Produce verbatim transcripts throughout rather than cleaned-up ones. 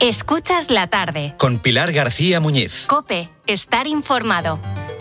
Escuchas la tarde. Con Pilar García Muñiz. COPE. Estar informado.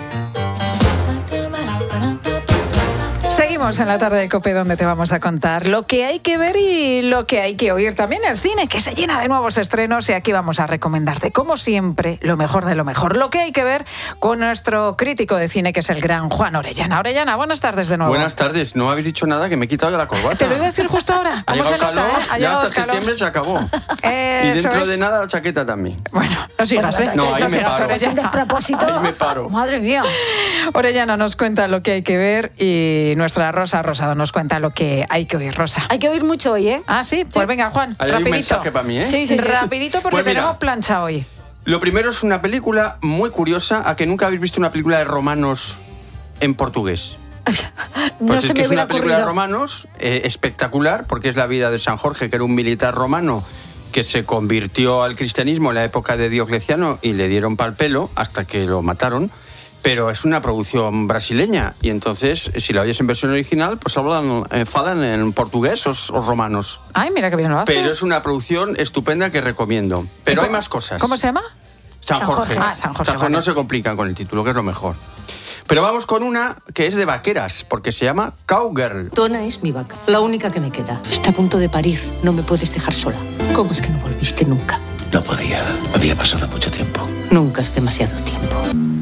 Seguimos en la tarde de COPE, donde te vamos a contar lo que hay que ver y lo que hay que oír. También el cine, que se llena de nuevos estrenos, y aquí vamos a recomendarte, como siempre, lo mejor de lo mejor. Lo que hay que ver con nuestro crítico de cine, que es el gran Juan Orellana. Orellana, buenas tardes de nuevo. Buenas tardes. No habéis dicho nada, que me he quitado la corbata. Te lo iba a decir justo ahora. Ha ¿Cómo se llegado nota, calor, eh? Ha ya llegado hasta el calor. septiembre se acabó. Eh, Y eso dentro es. de nada la chaqueta también. Bueno, no sigas, ¿eh? No, ahí me sigas, paro. Orellana. Es un despropósito. Ahí me paro. Madre mía. Orellana nos cuenta lo que hay que ver y nuestra Rosa Rosado nos cuenta lo que hay que oír, Rosa. Hay que oír mucho hoy, ¿eh? Ah, sí, pues venga, Juan, Ahí hay un rapidito. mensaje para mí, ¿eh? Sí, sí, sí. Rapidito, porque Pues mira. tenemos plancha hoy. Lo primero es una película muy curiosa. ¿A que nunca habéis visto una película de romanos en portugués? No Pues se es que me es una hubiera película de ocurrido. romanos eh, espectacular, porque es la vida de San Jorge, que era un militar romano que se convirtió al cristianismo en la época de Diocleciano y le dieron pal pelo hasta que lo mataron. Pero es una producción brasileña y entonces, si la oyes en versión original, pues hablan, eh, falan en portugués os, os romanos. Ay, mira qué bien lo haces. Pero es una producción estupenda que recomiendo. Pero ¿Y hay cómo- más cosas. ¿Cómo se llama? San San Jorge. Jorge. Ah, San Jorge, vale. No se complican con el título, que es lo mejor. Pero vamos con una que es de vaqueras, porque se llama Cowgirl. Tona es mi vaca, la única que me queda. Está a punto de parir, no me puedes dejar sola. ¿Cómo es que no volviste nunca? No podía. Había pasado mucho tiempo. Nunca es demasiado tiempo.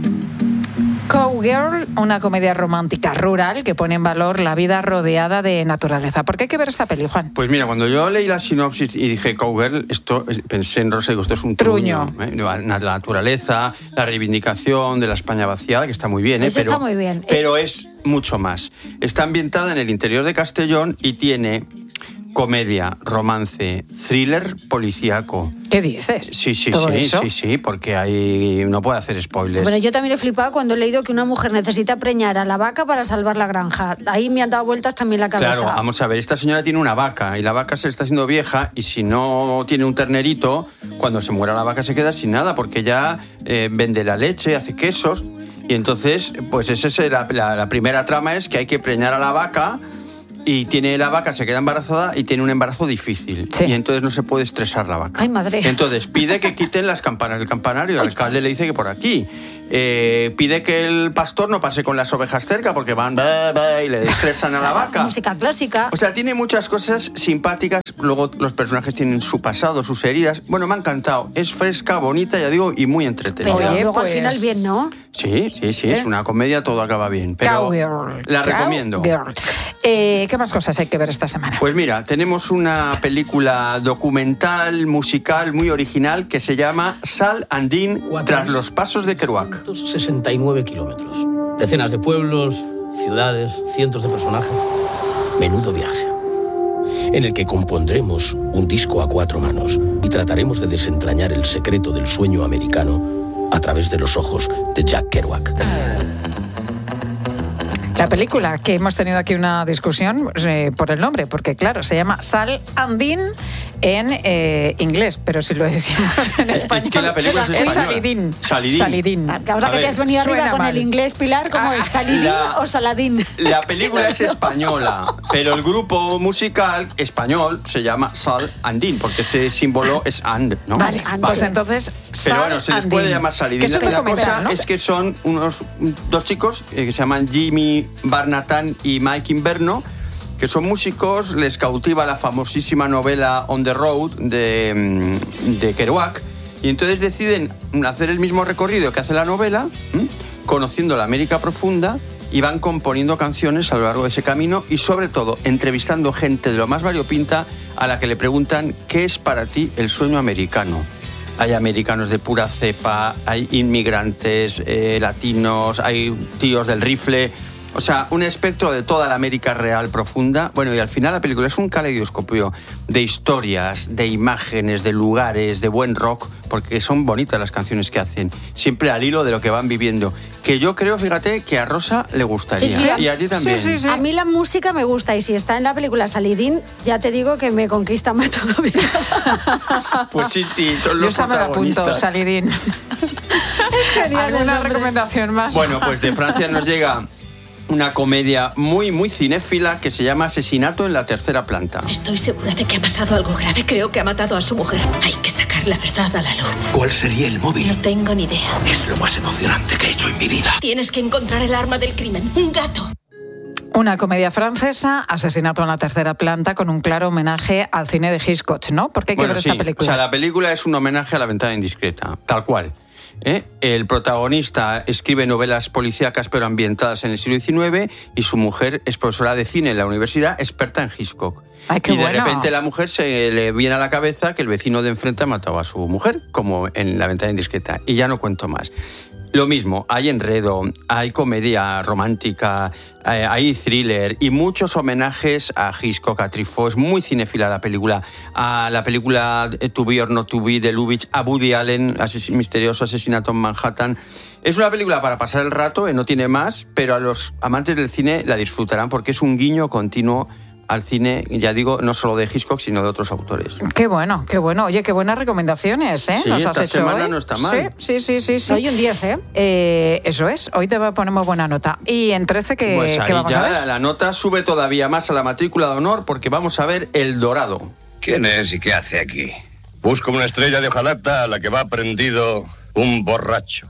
Cowgirl, una comedia romántica rural que pone en valor la vida rodeada de naturaleza. ¿Por qué hay que ver esta peli, Juan? Pues mira, cuando yo leí la sinopsis y dije Cowgirl, esto pensé en Rosa, digo, esto es un truño. Truño. ¿eh? La naturaleza, la reivindicación de la España vaciada, que está muy bien, ¿eh? Eso pero, está muy bien. pero es mucho más. Está ambientada en el interior de Castellón y tiene comedia, romance, thriller policíaco. ¿Qué dices? Sí, sí, ¿Todo sí, eso? sí, sí, porque ahí no puedo hacer spoilers. Bueno, yo también he flipado cuando he leído que una mujer necesita preñar a la vaca para salvar la granja. Ahí me han dado vueltas también la cabeza. Claro, vamos a ver, esta señora tiene una vaca y la vaca se está haciendo vieja y si no tiene un ternerito, cuando se muera la vaca se queda sin nada porque ya eh, vende la leche, hace quesos y entonces, pues esa es la, la, la primera trama, es que hay que preñar a la vaca y tiene la vaca, se queda embarazada y tiene un embarazo difícil. Sí. Y entonces no se puede estresar la vaca. Ay, madre. Entonces pide que quiten las campanas del campanario y el alcalde le dice que por aquí. Eh, pide que el pastor no pase con las ovejas cerca porque van bah, bah, y le estresan a la vaca. Música clásica. O sea, tiene muchas cosas simpáticas. Luego los personajes tienen su pasado, sus heridas. Bueno, me ha encantado. Es fresca, bonita, ya digo, y muy entretenida. Pero Oye, luego pues- al final bien, ¿no? Sí, sí, sí, es una comedia, todo acaba bien. Pero Cowgirl. la recomiendo. Cowgirl. Eh, ¿Qué más cosas hay que ver esta semana? Pues mira, tenemos una película documental, musical, muy original, que se llama Sal Andín tras los pasos de Kerouac. sesenta y nueve kilómetros. Decenas de pueblos, ciudades, cientos de personajes. Menudo viaje. En el que compondremos un disco a cuatro manos y trataremos de desentrañar el secreto del sueño americano a través de los ojos de Jack Kerouac. La película, que hemos tenido aquí una discusión eh, por el nombre, porque claro, se llama Sal Andín en eh, inglés, pero si lo decimos en Es español que la película es española. Salidín. Salidín. Salidín. Ahora A que te ver, has venido suena arriba con mal. el inglés, Pilar, ¿cómo Ah, es? ¿Salidín la- o Saladín? La película es española, pero el grupo musical español se llama Sal Andín, porque ese símbolo es and, ¿no? Vale, And, pues sí. entonces Pero Sal bueno, se les Andín. puede llamar Salidín. Que es un La documental, cosa ¿no? es que son unos dos chicos eh, que se llaman Jimmy Barnatán y Mike Inverno, que son músicos, les cautiva la famosísima novela On the Road de, mm, de Kerouac, y entonces deciden hacer el mismo recorrido que hace la novela, ¿m? conociendo la América profunda, y van componiendo canciones a lo largo de ese camino y sobre todo entrevistando gente de lo más variopinta a la que le preguntan ¿qué es para ti el sueño americano? Hay americanos de pura cepa, hay inmigrantes, eh, latinos, hay tíos del rifle. O sea, un espectro de toda la América real profunda. Bueno, y al final la película es un caleidoscopio de historias, de imágenes, de lugares, de buen rock, porque son bonitas las canciones que hacen, siempre al hilo de lo que van viviendo. Que yo creo, fíjate, que a Rosa le gustaría. Sí, sí, y a ti también. sí, sí. A mí la música me gusta y si está en la película Salidín, ya te digo que me conquista más todavía. Pues sí, sí, son Yo los esta me la apunto, protagonistas. Salidín. Es genial el ¿Alguna nombre. recomendación más? Bueno, pues de Francia nos llega una comedia muy, muy cinéfila que se llama Asesinato en la tercera planta. Estoy segura de que ha pasado algo grave. Creo que ha matado a su mujer. Hay que sacarla sacar la verdad a la luz. ¿Cuál sería el móvil? No tengo ni idea. Es lo más emocionante que he hecho en mi vida. Tienes que encontrar el arma del crimen. Un gato. Una comedia francesa, Asesinato en la tercera planta, con un claro homenaje al cine de Hitchcock, ¿no? Porque hay que Bueno, ver sí. esta película. O sea, la película es un homenaje a La ventana indiscreta, tal cual. ¿eh? El protagonista escribe novelas policíacas pero ambientadas en el siglo diecinueve y su mujer es profesora de cine en la universidad, experta en Hitchcock. Ay, qué y de bueno. repente la mujer se le viene a la cabeza que el vecino de enfrente ha matado a su mujer, como en La ventana indiscreta. Y ya no cuento más. Lo mismo, hay enredo, hay comedia romántica, eh, hay thriller y muchos homenajes a Hitchcock, a Truffaut. Es muy cinéfila la película. A la película To Be or Not To Be de Lubitsch, a Woody Allen, ases- misterioso asesinato en Manhattan. Es una película para pasar el rato, eh, no tiene más, pero a los amantes del cine la disfrutarán porque es un guiño continuo al cine, ya digo, no solo de Hitchcock, sino de otros autores. Qué bueno, qué bueno. Oye, qué buenas recomendaciones, ¿eh? Sí, Nos has esta hecho semana hoy. no está mal. Sí, sí, sí, sí. Hoy un diez, ¿eh? Eh, eso es, hoy te ponemos buena nota. Y en trece, ¿qué, Pues ahí ¿qué vamos ya a ver? la nota sube todavía más a la matrícula de honor porque vamos a ver El Dorado. ¿Quién es y qué hace aquí? Busco una estrella de hojalata a la que va prendido un borracho.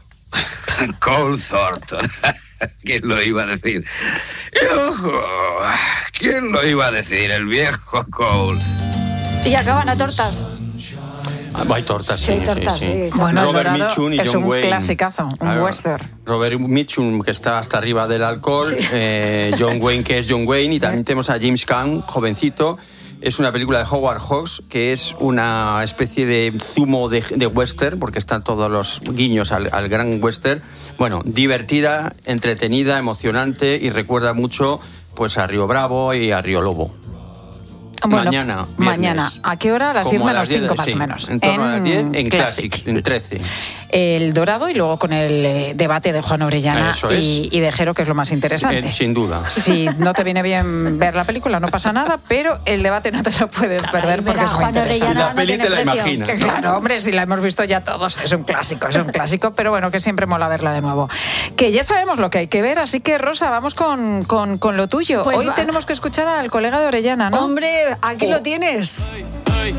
Cole Thornton. ¿Quién lo iba a decir? Y ojo, ¿quién lo iba a decir? El viejo Cole. Y acaban a tortas. Ah, hay tortas, sí. Sí, hay tortas, sí, sí. sí. Bueno, El Robert Dorado Mitchum y es John un Wayne. clasicazo, un Claro, western. Robert Mitchum, que está hasta arriba del alcohol. eh, John Wayne, que es John Wayne. Y también tenemos a James Caan, jovencito. Es una película de Howard Hawks, que es una especie de zumo de, de western, porque están todos los guiños al, al gran western. Bueno, divertida, entretenida, emocionante y recuerda mucho pues a Río Bravo y a Río Lobo. Bueno, mañana, viernes. mañana. ¿A qué hora? A las diez Como a menos las diez, cinco más sí, o menos. En torno a las diez en Classic. Classic, en trece. El Dorado y luego con el eh, debate de Juan Orellana Eso es. y, y de Jero, que es lo más interesante. Eh, sin duda. Si no te viene bien ver la película, no pasa nada, pero el debate no te lo puedes perder porque verá, es muy Juan interesante. Orellana La peli no te tiene la precio. imaginas. Que claro, hombre, si la hemos visto ya todos, es un clásico, es un clásico, pero bueno, que siempre mola verla de nuevo. Que ya sabemos lo que hay que ver, así que Rosa, vamos con, con, con lo tuyo. Pues Hoy va. tenemos que escuchar al colega de Orellana, ¿no? Hombre, aquí Oh. lo tienes.